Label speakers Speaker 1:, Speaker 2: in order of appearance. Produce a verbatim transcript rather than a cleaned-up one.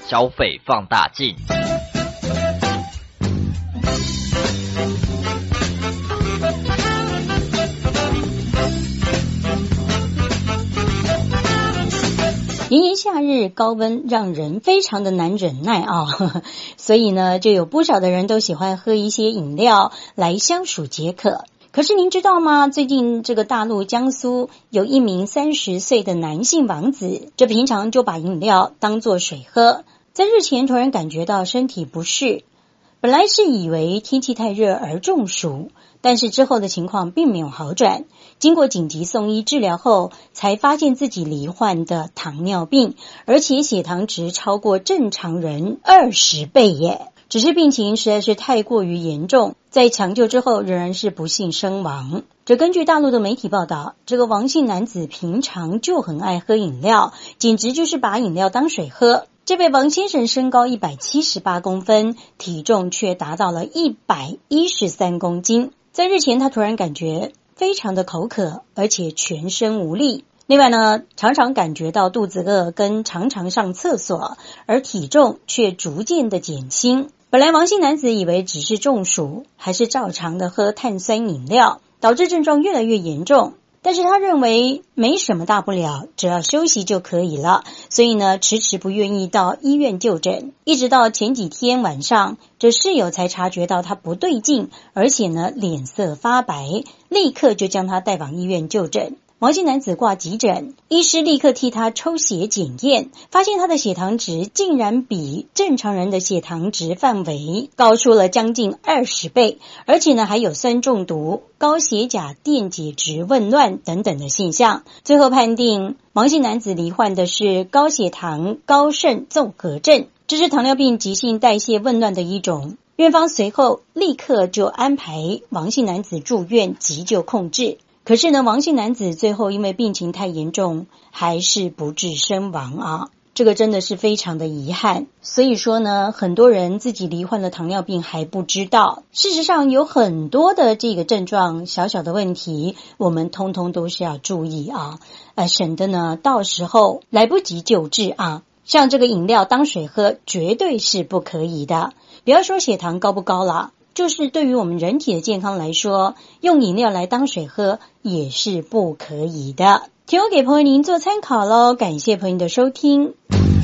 Speaker 1: 消费放大镜。
Speaker 2: 炎炎夏日高温让人非常的难忍耐啊，所以呢，就有不少的人都喜欢喝一些饮料来消暑解渴。可是您知道吗？最近这个大陆江苏有一名三十岁的男性王子，这平常就把饮料当作水喝，在日前突然感觉到身体不适，本来是以为天气太热而中暑，但是之后的情况并没有好转，经过紧急送医治疗后，才发现自己罹患的糖尿病，而且血糖值超过正常人二十倍耶！只是病情实在是太过于严重，在抢救之后仍然是不幸身亡。这根据大陆的媒体报道，这个王姓男子平常就很爱喝饮料，简直就是把饮料当水喝。这位王先生身高一百七十八公分，体重却达到了一百一十三公斤。在日前他突然感觉非常的口渴，而且全身无力。另外呢，常常感觉到肚子饿跟常常上厕所，而体重却逐渐的减轻。本来王姓男子以为只是中暑，还是照常的喝碳酸饮料，导致症状越来越严重。但是他认为没什么大不了，只要休息就可以了，所以呢，迟迟不愿意到医院就诊。一直到前几天晚上，这室友才察觉到他不对劲，而且呢，脸色发白，立刻就将他带往医院就诊。王姓男子挂急诊，医师立刻替他抽血检验，发现他的血糖值竟然比正常人的血糖值范围高出了将近二十倍，而且呢还有酸中毒、高血钾电解质紊乱等等的现象。最后判定王姓男子罹患的是高血糖高渗综合症，这是糖尿病急性代谢紊乱的一种。院方随后立刻就安排王姓男子住院急救控制。可是呢，王姓男子最后因为病情太严重，还是不治身亡啊！这个真的是非常的遗憾。所以说呢，很多人自己罹患了糖尿病还不知道。事实上，有很多的这个症状，小小的问题，我们通通都是要注意啊，呃，省得呢，到时候来不及救治啊。像这个饮料当水喝，绝对是不可以的。不要说血糖高不高啦，就是对于我们人体的健康来说，用饮料来当水喝也是不可以的。提供给朋友您做参考咯，感谢朋友的收听。